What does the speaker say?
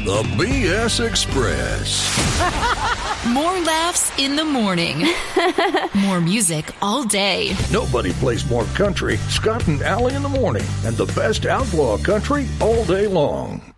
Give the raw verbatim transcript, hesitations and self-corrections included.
The B S Express. More laughs in the morning. More music all day. Nobody plays more country. Scott and Allie in the morning. And the best outlaw country all day long.